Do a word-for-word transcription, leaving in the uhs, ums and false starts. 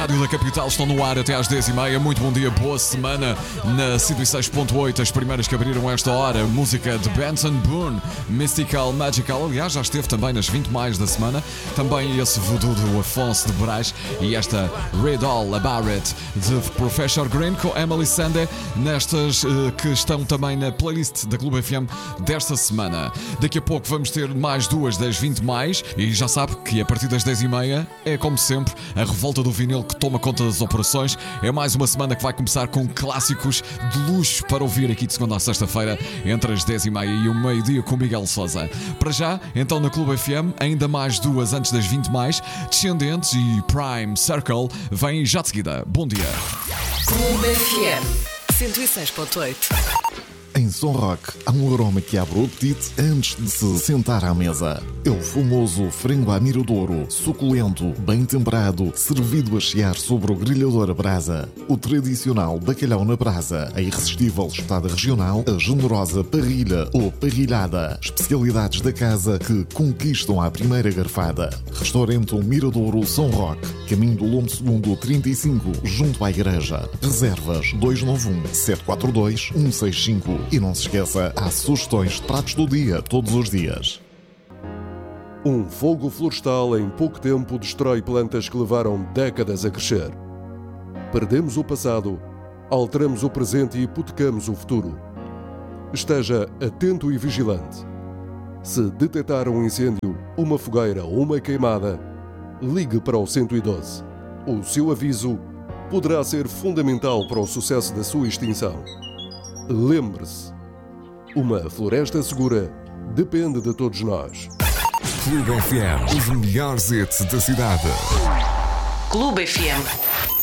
Rádio da Capital estão no ar até às dez e meia. Muito bom dia, boa semana na cento e seis ponto oito. As primeiras que abriram esta hora, música de Benson Boone, Mystical Magical. Aliás, já esteve também nas vinte mais da semana. Também esse voodoo do Afonso de Moraes e esta Read All About It de Professor Green com Emily Sandé, nestas uh, que estão também na playlist da Clube F M desta semana. Daqui a pouco vamos ter mais duas das vinte mais e já sabe que a partir das dez e meia é, como sempre, a revolta do vinil que toma conta das operações. É mais uma semana que vai começar com clássicos de luxo para ouvir aqui de segunda a sexta-feira entre as dez e meia e o meio-dia com Miguel Sousa. Para já, então na Clube F M, ainda mais duas antes das vinte mais, Descendentes e Prime Circle vêm já de seguida. Bom dia. Clube F M cento e seis ponto oito. Em Som Rock, há um aroma que abre o apetite antes de se sentar à mesa. É o famoso frango à miradouro, suculento, bem temperado, servido a chiar sobre o grelhador a brasa. O tradicional bacalhau na brasa, a irresistível espetada regional, a generosa parrilha ou parrilhada. Especialidades da casa que conquistam à primeira garfada. Restaurante Miradouro Som Rock, caminho do Lombo Segundo trinta e cinco, junto à igreja. Reservas dois nove um, sete quatro dois, um seis cinco. E não se esqueça, há sugestões de pratos do dia todos os dias. Um fogo florestal em pouco tempo destrói plantas que levaram décadas a crescer. Perdemos o passado, alteramos o presente e hipotecamos o futuro. Esteja atento e vigilante. Se detectar um incêndio, uma fogueira ou uma queimada, ligue para o cento e doze. O seu aviso poderá ser fundamental para o sucesso da sua extinção. Lembre-se, uma floresta segura depende de todos nós. Clube F M, os melhores hits da cidade. Clube F M.